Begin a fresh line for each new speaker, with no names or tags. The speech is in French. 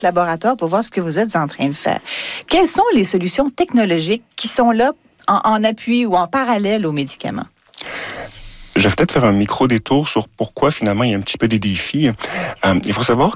laboratoire pour voir ce que vous êtes en train de faire. Quelles sont les solutions technologiques qui sont là en appui ou en parallèle aux médicaments?
Je vais peut-être faire un micro-détour sur pourquoi, finalement, il y a un petit peu des défis. Il faut savoir